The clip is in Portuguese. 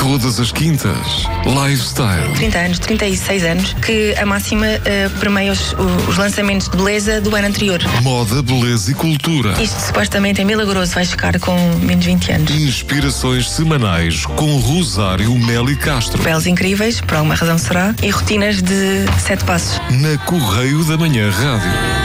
todas as quintas. Lifestyle. 30 anos, 36 anos, que a Máxima permeia os lançamentos de beleza do ano anterior. Moda, beleza e cultura. Isto supostamente é milagroso, vai chegar com menos 20 anos. Inspirações semanais com Rosário Meli Castro. Peles incríveis, por alguma razão será, e rotinas de 7 passos. Na Correio da Manhã Rádio.